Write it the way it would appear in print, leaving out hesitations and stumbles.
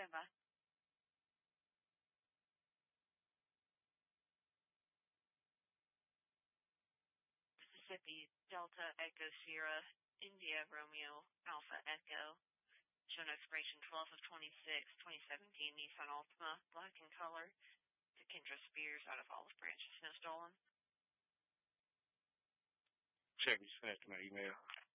Stand by. Mississippi Delta Echo Sierra India Romeo Alpha Echo. Shown expiration 12 of 26, 2017 Nissan Altima, black in color. To Kendra Spears out of Olive Branch. Snow stolen. Check me, sent to my email.